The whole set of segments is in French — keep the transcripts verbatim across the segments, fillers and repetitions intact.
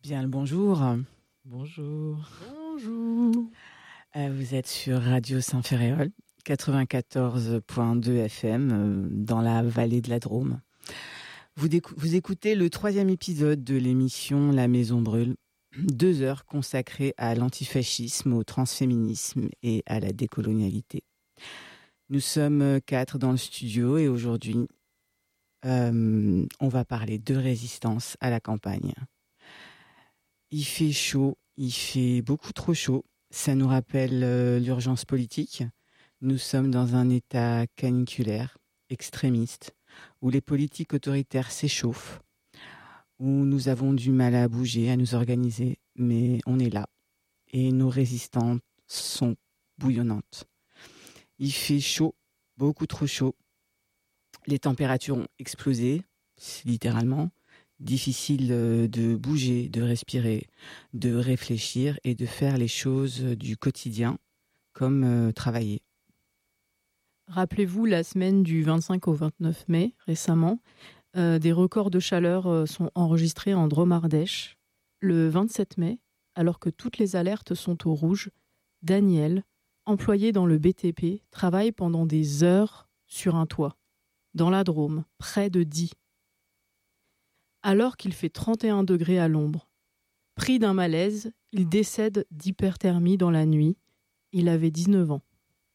Bien le bonjour. Bonjour. Bonjour. Euh, vous êtes sur Radio Saint-Ferréol, quatre-vingt-quatorze virgule deux F M, euh, dans la vallée de la Drôme. Vous, décou- vous écoutez le troisième épisode de l'émission La Maison Brûle, deux heures consacrées à l'antifascisme, au transféminisme et à la décolonialité. Nous sommes quatre dans le studio et aujourd'hui, euh, on va parler de résistance à la campagne. Il fait chaud, il fait beaucoup trop chaud. Ça nous rappelle euh, l'urgence politique. Nous sommes dans un état caniculaire, extrémiste, où les politiques autoritaires s'échauffent, où nous avons du mal à bouger, à nous organiser, mais on est là. Et nos résistantes sont bouillonnantes. Il fait chaud, beaucoup trop chaud. Les températures ont explosé, littéralement. Difficile de bouger, de respirer, de réfléchir et de faire les choses du quotidien, comme euh, travailler. Rappelez-vous la semaine du vingt-cinq au vingt-neuf mai, récemment, euh, des records de chaleur euh, sont enregistrés en Drôme-Ardèche. Le vingt-sept mai, alors que toutes les alertes sont au rouge, Daniel, employé dans le B T P, travaille pendant des heures sur un toit, dans la Drôme, près de Die. Alors qu'il fait trente et un degrés à l'ombre. Pris d'un malaise, il décède d'hyperthermie dans la nuit. Il avait dix-neuf ans.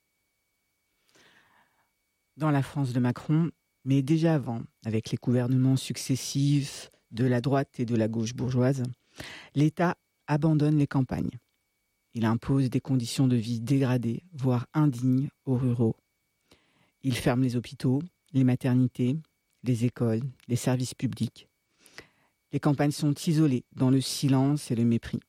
Dans la France de Macron, mais déjà avant, avec les gouvernements successifs de la droite et de la gauche bourgeoise, l'État abandonne les campagnes. Il impose des conditions de vie dégradées, voire indignes aux ruraux. Il ferme les hôpitaux, les maternités, les écoles, les services publics. Les campagnes sont isolées dans le silence et le mépris.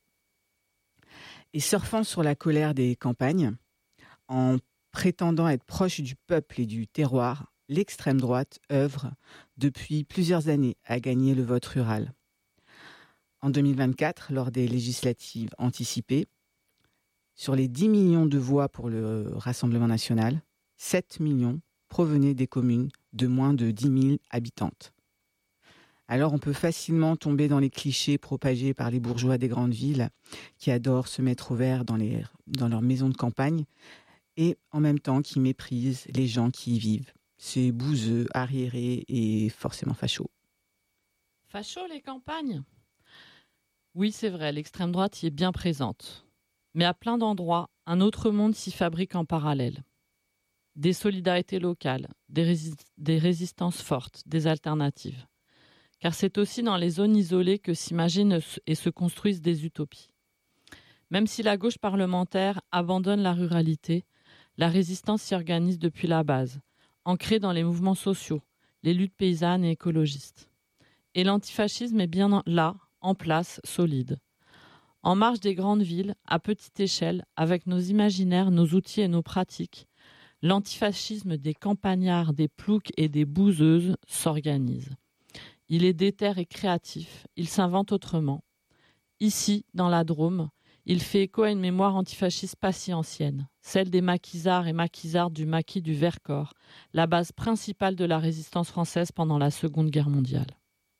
Et surfant sur la colère des campagnes, en prétendant être proche du peuple et du terroir, l'extrême droite œuvre depuis plusieurs années à gagner le vote rural. En deux mille vingt-quatre, lors des législatives anticipées, sur les dix millions de voix pour le Rassemblement national, sept millions provenaient des communes de moins de dix mille habitantes. Alors on peut facilement tomber dans les clichés propagés par les bourgeois des grandes villes qui adorent se mettre au vert dans, les, dans leurs maisons de campagne et en même temps qui méprisent les gens qui y vivent. C'est bouseux, arriéré et forcément facho. Facho les campagnes ? Oui, c'est vrai, l'extrême droite y est bien présente. Mais à plein d'endroits, un autre monde s'y fabrique en parallèle. Des solidarités locales, des, rési- des résistances fortes, des alternatives. Car c'est aussi dans les zones isolées que s'imaginent et se construisent des utopies. Même si la gauche parlementaire abandonne la ruralité, la résistance s'y organise depuis la base, ancrée dans les mouvements sociaux, les luttes paysannes et écologistes. Et l'antifascisme est bien là, en place, solide. En marge des grandes villes, à petite échelle, avec nos imaginaires, nos outils et nos pratiques, l'antifascisme des campagnards, des ploucs et des bouseuses s'organise. Il est déter et créatif, il s'invente autrement. Ici, dans la Drôme, il fait écho à une mémoire antifasciste pas si ancienne, celle des maquisards et maquisardes du maquis du Vercors, la base principale de la résistance française pendant la Seconde Guerre mondiale.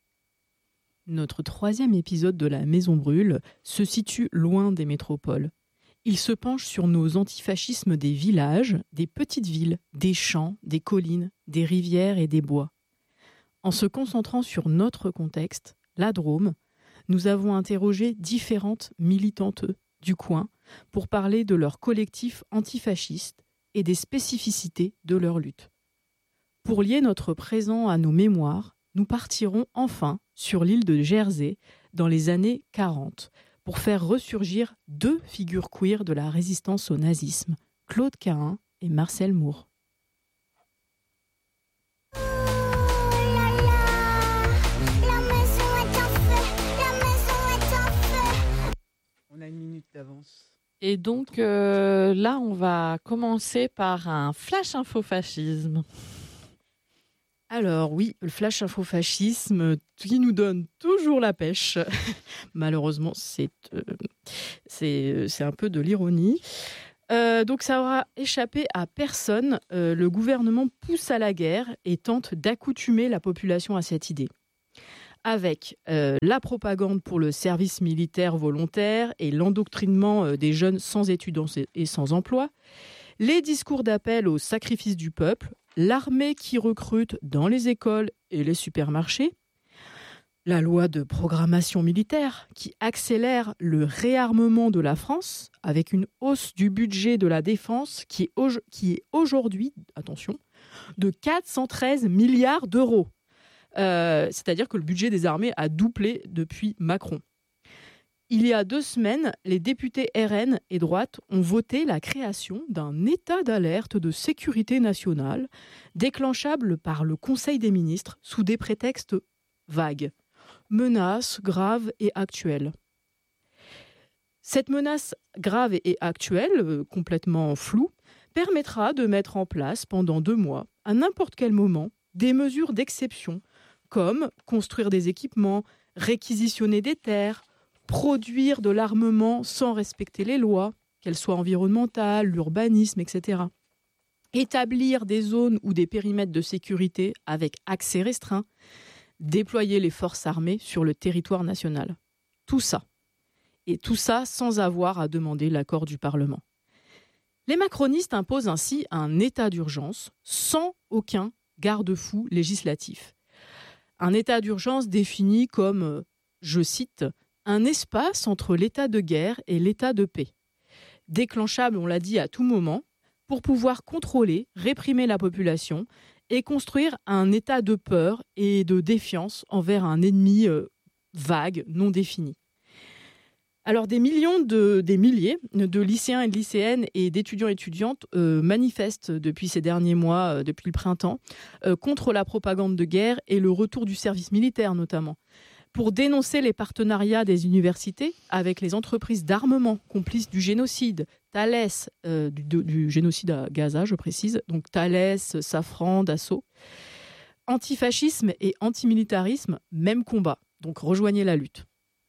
Notre troisième épisode de La Maison Brûle se situe loin des métropoles. Il se penche sur nos antifascismes des villages, des petites villes, des champs, des collines, des rivières et des bois. En se concentrant sur notre contexte, la Drôme, nous avons interrogé différentes militantes du coin pour parler de leur collectif antifasciste et des spécificités de leur lutte. Pour lier notre présent à nos mémoires, nous partirons enfin sur l'île de Jersey dans les années quarante pour faire ressurgir deux figures queer de la résistance au nazisme, Claude Cahin et Marcel Moore. On a une minute d'avance. Et donc euh, là, on va commencer par un flash info-fascisme. Alors oui, le flash info-fascisme qui nous donne toujours la pêche. Malheureusement, c'est, euh, c'est, c'est un peu de l'ironie. Euh, donc ça aura échappé à personne. Euh, le gouvernement pousse à la guerre et tente d'accoutumer la population à cette idée. avec euh, la propagande pour le service militaire volontaire et l'endoctrinement euh, des jeunes sans études et sans emploi, les discours d'appel au sacrifice du peuple, l'armée qui recrute dans les écoles et les supermarchés, la loi de programmation militaire qui accélère le réarmement de la France avec une hausse du budget de la défense qui est, au- qui est aujourd'hui, attention, de quatre cent treize milliards d'euros. Euh, c'est-à-dire que le budget des armées a doublé depuis Macron. Il y a deux semaines, les députés R N et droite ont voté la création d'un état d'alerte de sécurité nationale déclenchable par le Conseil des ministres sous des prétextes vagues. Menace grave et actuelle. Cette menace grave et actuelle, euh, complètement floue, permettra de mettre en place pendant deux mois, à n'importe quel moment, des mesures d'exception, comme construire des équipements, réquisitionner des terres, produire de l'armement sans respecter les lois, qu'elles soient environnementales, l'urbanisme, et cetera. Établir des zones ou des périmètres de sécurité avec accès restreint, déployer les forces armées sur le territoire national. Tout ça. Et tout ça sans avoir à demander l'accord du Parlement. Les macronistes imposent ainsi un état d'urgence sans aucun garde-fou législatif. Un état d'urgence défini comme, je cite, un espace entre l'état de guerre et l'état de paix. Déclenchable, on l'a dit, à tout moment, pour pouvoir contrôler, réprimer la population et construire un état de peur et de défiance envers un ennemi euh, vague, non défini. Alors des millions, de, des milliers de lycéens et de lycéennes et d'étudiants et étudiantes euh, manifestent depuis ces derniers mois, euh, depuis le printemps, euh, contre la propagande de guerre et le retour du service militaire notamment, pour dénoncer les partenariats des universités avec les entreprises d'armement complices du génocide, Thales, euh, du, du génocide à Gaza, je précise, donc Thales, Safran, Dassault. Antifascisme et antimilitarisme, même combat, donc rejoignez la lutte.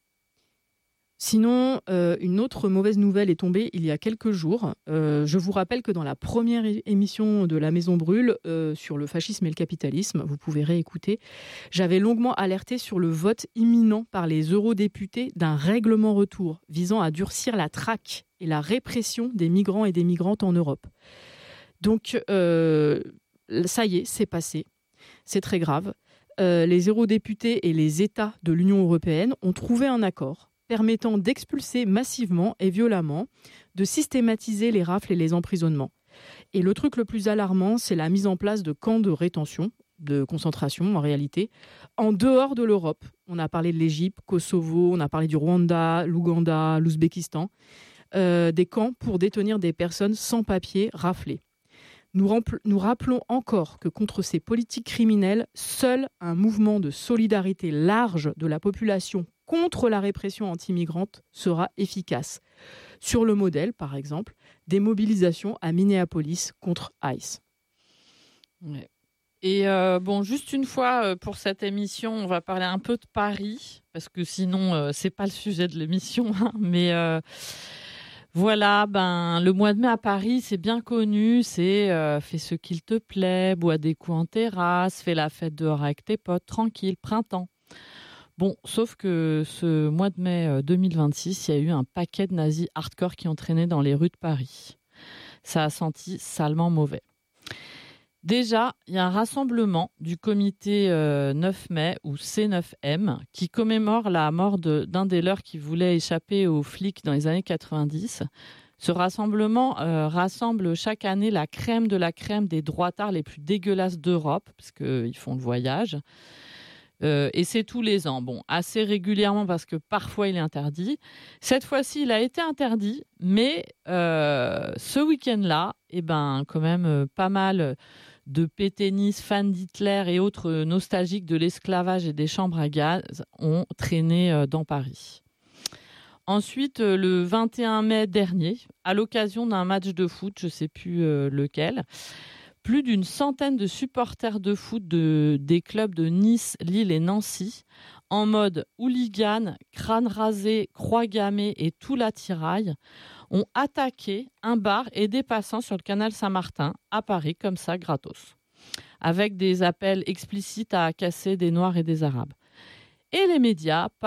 Sinon, euh, une autre mauvaise nouvelle est tombée il y a quelques jours. Euh, je vous rappelle que dans la première émission de La Maison Brûle euh, sur le fascisme et le capitalisme, vous pouvez réécouter, j'avais longuement alerté sur le vote imminent par les eurodéputés d'un règlement retour visant à durcir la traque et la répression des migrants et des migrantes en Europe. Donc, euh, ça y est, c'est passé. C'est très grave. Euh, les eurodéputés et les États de l'Union européenne ont trouvé un accord permettant d'expulser massivement et violemment, de systématiser les rafles et les emprisonnements. Et le truc le plus alarmant, c'est la mise en place de camps de rétention, de concentration en réalité, en dehors de l'Europe. On a parlé de l'Égypte, Kosovo, on a parlé du Rwanda, l'Ouganda, l'Ouzbékistan. Euh, des camps pour détenir des personnes sans papier raflées. Nous, rempl- nous rappelons encore que contre ces politiques criminelles, seul un mouvement de solidarité large de la population contre la répression anti-migrante sera efficace. Sur le modèle, par exemple, des mobilisations à Minneapolis contre ICE. Ouais. Et euh, bon, juste une fois euh, pour cette émission, on va parler un peu de Paris, parce que sinon, euh, c'est pas le sujet de l'émission, hein, mais... Euh, Voilà, ben le mois de mai à Paris, c'est bien connu, c'est euh, fais ce qu'il te plaît, bois des coups en terrasse, fais la fête dehors avec tes potes, tranquille, printemps. Bon, sauf que ce mois de mai deux mille vingt-six, il y a eu un paquet de nazis hardcore qui ont traîné dans les rues de Paris. Ça a senti salement mauvais. Déjà, il y a un rassemblement du comité euh, neuf mai, ou C neuf M, qui commémore la mort de, d'un des leurs qui voulait échapper aux flics dans les années quatre-vingt-dix. Ce rassemblement euh, rassemble chaque année la crème de la crème des droitards les plus dégueulasses d'Europe, parce qu'ils font le voyage. Euh, et c'est tous les ans. Bon, assez régulièrement parce que parfois il est interdit. Cette fois-ci, il a été interdit, mais euh, ce week-end-là, eh ben, quand même euh, pas mal de pétainistes, fans d'Hitler et autres nostalgiques de l'esclavage et des chambres à gaz ont traîné euh, dans Paris. Ensuite, euh, le vingt et un mai dernier, à l'occasion d'un match de foot, je ne sais plus euh, lequel, plus d'une centaine de supporters de foot de, des clubs de Nice, Lille et Nancy, en mode hooligan, crâne rasé, croix gammée et tout l'attirail, ont attaqué un bar et des passants sur le canal Saint-Martin, à Paris, comme ça, gratos, avec des appels explicites à casser des Noirs et des Arabes. et les médias